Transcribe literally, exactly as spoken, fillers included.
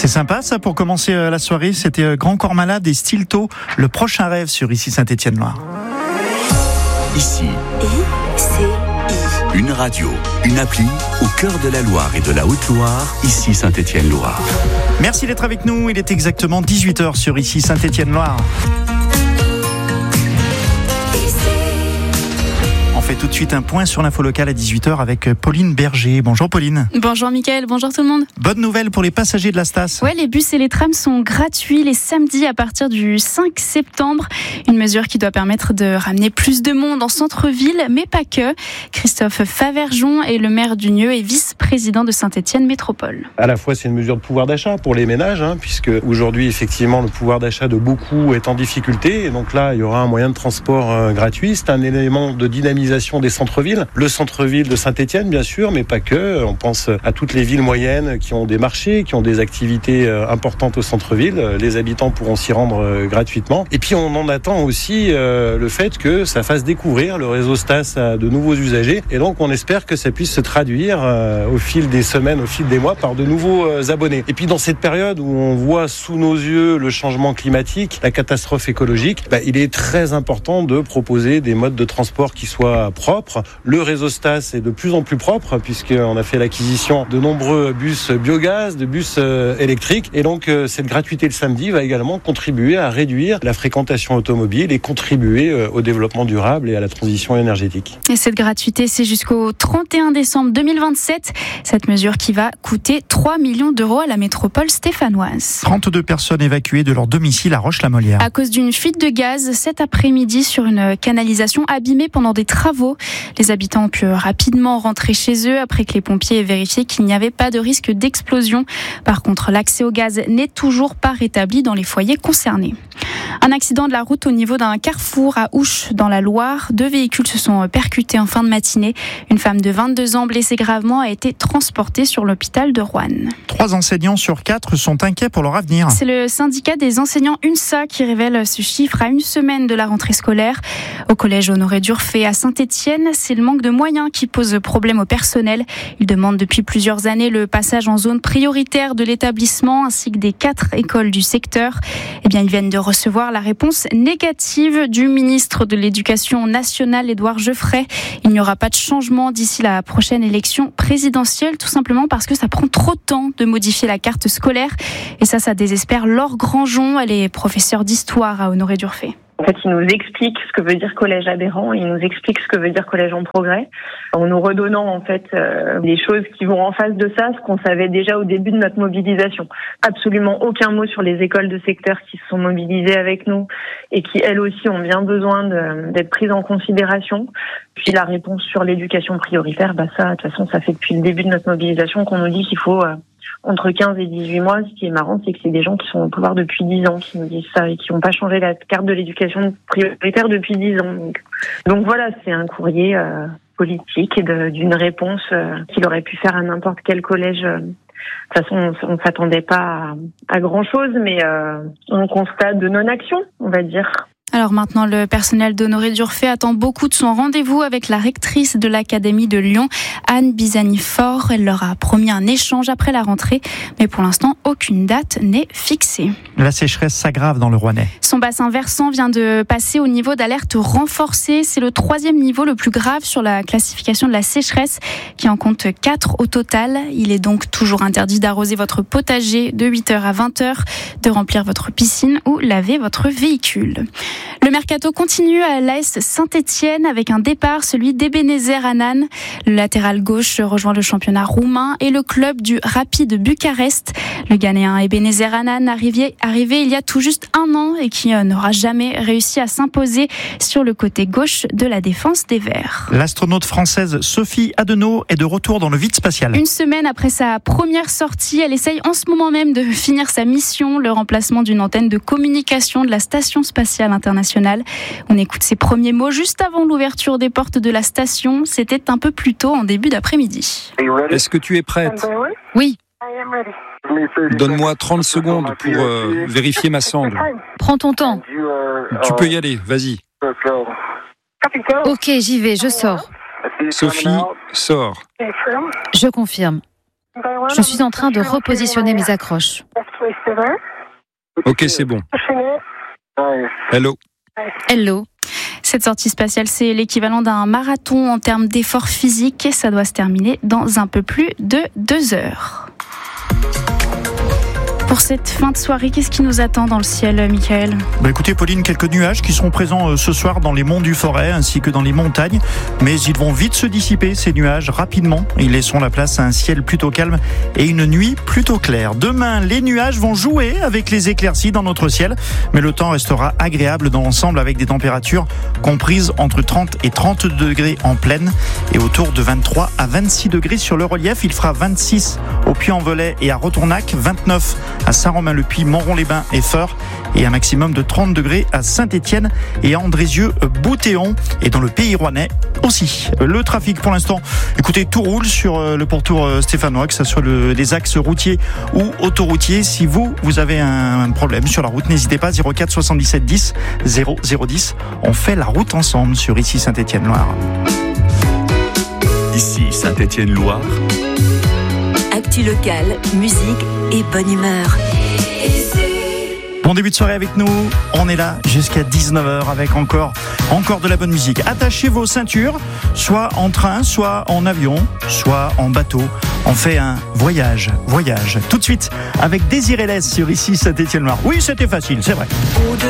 C'est sympa ça pour commencer la soirée. C'était Grand Corps Malade et Stilto, le prochain rêve sur Ici Saint-Étienne-Loire. Ici, I C I. Une radio, une appli au cœur de la Loire et de la Haute-Loire, Ici Saint-Étienne-Loire. Merci d'être avec nous. Il est exactement dix-huit heures sur Ici Saint-Étienne-Loire. On fait tout de suite un point sur l'info locale à dix-huit heures avec Pauline Berger. Bonjour Pauline. Bonjour Mickaël, bonjour tout le monde. Bonne nouvelle pour les passagers de la Stas. Ouais, les bus et les trams sont gratuits les samedis à partir du cinq septembre. Une mesure qui doit permettre de ramener plus de monde en centre-ville, mais pas que. Christophe Favergeon est le maire d'Unieux et vice-président de Saint-Étienne Métropole. À la fois, c'est une mesure de pouvoir d'achat pour les ménages, hein, puisque aujourd'hui, effectivement, le pouvoir d'achat de beaucoup est en difficulté. Et donc là, il y aura un moyen de transport euh, gratuit. C'est un élément de dynamisation des centres-villes. Le centre-ville de Saint-Étienne, bien sûr, mais pas que. On pense à toutes les villes moyennes qui ont des marchés, qui ont des activités importantes au centre-ville. Les habitants pourront s'y rendre gratuitement. Et puis, on en attend aussi euh, le fait que ça fasse découvrir le réseau Stas à de nouveaux usagers. Et donc, on espère que ça puisse se traduire euh, au fil des semaines, au fil des mois, par de nouveaux euh, abonnés. Et puis, dans cette période où on voit sous nos yeux le changement climatique, la catastrophe écologique, bah, il est très important de proposer des modes de transport qui soient propre. Le réseau Stas est de plus en plus propre puisqu'on a fait l'acquisition de nombreux bus biogaz, de bus euh, électriques et donc euh, cette gratuité le samedi va également contribuer à réduire la fréquentation automobile et contribuer euh, au développement durable et à la transition énergétique. Et cette gratuité, c'est jusqu'au trente et un décembre deux mille vingt-sept. Cette mesure qui va coûter trois millions d'euros à la métropole stéphanoise. trente-deux personnes évacuées de leur domicile à Roche-la-Molière. À cause d'une fuite de gaz cet après-midi sur une canalisation abîmée pendant des travaux. Les habitants ont pu rapidement rentrer chez eux après que les pompiers aient vérifié qu'il n'y avait pas de risque d'explosion. Par contre, l'accès au gaz n'est toujours pas rétabli dans les foyers concernés. Un accident de la route au niveau d'un carrefour à Ouche dans la Loire. Deux véhicules se sont percutés en fin de matinée. Une femme de vingt-deux ans blessée gravement a été transportée sur l'hôpital de Roanne. Trois enseignants sur quatre sont inquiets pour leur avenir. C'est le syndicat des enseignants UNSA qui révèle ce chiffre à une semaine de la rentrée scolaire. Au collège Honoré d'Urfé à Saint-Étienne, c'est le manque de moyens qui pose problème au personnel. Ils demandent depuis plusieurs années le passage en zone prioritaire de l'établissement ainsi que des quatre écoles du secteur. Eh bien, ils viennent de recevoir la réponse négative du ministre de l'Éducation nationale, Édouard Geoffrey. Il n'y aura pas de changement d'ici la prochaine élection présidentielle, tout simplement parce que ça prend trop de temps de modifier la carte scolaire. Et ça, ça désespère Laure Grandjean. Elle est professeure d'histoire à Honoré d'Urfé. En fait, il nous explique ce que veut dire collège adhérent, il nous explique ce que veut dire collège en progrès, en nous redonnant en fait euh, des choses qui vont en face de ça, ce qu'on savait déjà au début de notre mobilisation. Absolument aucun mot sur les écoles de secteur qui se sont mobilisées avec nous et qui elles aussi ont bien besoin de, d'être prises en considération. Puis la réponse sur l'éducation prioritaire, bah ça, de toute façon, ça fait depuis le début de notre mobilisation qu'on nous dit qu'il faut euh, entre quinze et dix-huit mois. Ce qui est marrant, c'est que c'est des gens qui sont au pouvoir depuis dix ans qui nous disent ça et qui n'ont pas changé la carte de l'éducation prioritaire depuis dix ans. Donc, donc voilà, c'est un courrier euh, politique et de, d'une réponse euh, qu'il aurait pu faire à n'importe quel collège. De toute façon, on ne s'attendait pas à, à grand-chose, mais euh, on constate de non-action, on va dire. Alors maintenant, le personnel d'Honoré d'Urfé attend beaucoup de son rendez-vous avec la rectrice de l'Académie de Lyon, Anne Bizani-Fort. Elle leur a promis un échange après la rentrée, mais pour l'instant, aucune date n'est fixée. La sécheresse s'aggrave dans le Rouennais. Son bassin versant vient de passer au niveau d'alerte renforcée. C'est le troisième niveau le plus grave sur la classification de la sécheresse, qui en compte quatre au total. Il est donc toujours interdit d'arroser votre potager de huit heures à vingt heures, de remplir votre piscine ou laver votre véhicule. Le mercato continue à l'A S Saint-Étienne avec un départ, celui d'Ebenezer Anan. Le latéral gauche rejoint le championnat roumain et le club du Rapid Bucarest. Le Ghanéen Ebenezer Anan, arrivé, arrivé il y a tout juste un an et qui n'aura jamais réussi à s'imposer sur le côté gauche de la défense des Verts. L'astronaute française Sophie Adenau est de retour dans le vide spatial. Une semaine après sa première sortie, elle essaye en ce moment même de finir sa mission, le remplacement d'une antenne de communication de la Station spatiale internationale. On écoute ses premiers mots juste avant l'ouverture des portes de la station. C'était un peu plus tôt en début d'après-midi. Est-ce que tu es prête ? Oui. Donne-moi trente secondes pour euh, vérifier ma sonde. Prends ton temps. Tu peux y aller, vas-y. Ok, j'y vais, je sors. Sophie, sors. Je confirme. Je suis en train de repositionner mes accroches. C'est vrai? Ok, c'est bon. Hello. Hello. Cette sortie spatiale, c'est l'équivalent d'un marathon en termes d'effort physique. Ça doit se terminer dans un peu plus de deux heures. Pour cette fin de soirée, qu'est-ce qui nous attend dans le ciel, Michael ? Bah écoutez, Pauline, quelques nuages qui seront présents euh, ce soir dans les monts du Forêt ainsi que dans les montagnes, mais ils vont vite se dissiper, ces nuages, rapidement. Ils laisseront la place à un ciel plutôt calme et une nuit plutôt claire. Demain, les nuages vont jouer avec les éclaircies dans notre ciel, mais le temps restera agréable dans l'ensemble avec des températures comprises entre trente et trente-deux degrés en plaine et autour de vingt-trois à vingt-six degrés sur le relief. Il fera vingt-six au Puy-en-Velay et à Retournac, vingt-neuf à Saint-Romain-le-Puy, Montron-les-Bains et Feurs, et un maximum de trente degrés à Saint-Étienne et à Andrézieux-Boutéon, et dans le Pays rouennais aussi. Le trafic pour l'instant, écoutez, tout roule sur le pourtour stéphanois, que ce soit le, les axes routiers ou autoroutiers. Si vous, vous avez un problème sur la route, n'hésitez pas, zéro quatre soixante-dix-sept dix zéro zéro dix. On fait la route ensemble sur Ici Saint-Étienne-Loire. Ici Saint-Étienne-Loire. Actu locale, musique et bonne humeur. Bon début de soirée avec nous, on est là jusqu'à dix-neuf heures avec encore, encore de la bonne musique. Attachez vos ceintures, soit en train, soit en avion, soit en bateau. On fait un voyage, voyage. Tout de suite avec Désiré Lès sur Ici Saint-Étienne-Loire. Oui, c'était facile, c'est vrai.